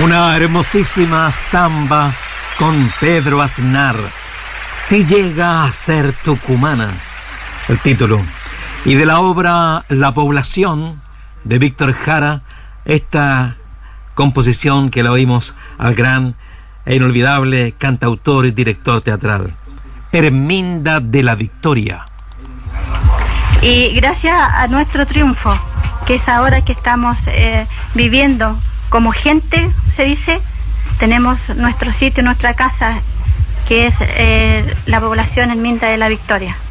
Una hermosísima samba con Pedro Aznar, Si llega a ser tucumana, el título. Y de la obra La población, de Víctor Jara, esta composición que la oímos al gran e inolvidable cantautor y director teatral, Herminda de la Victoria. Y gracias a nuestro triunfo, que es ahora que estamos viviendo como gente, se dice, tenemos nuestro sitio, nuestra casa, que es la población Herminda de la Victoria.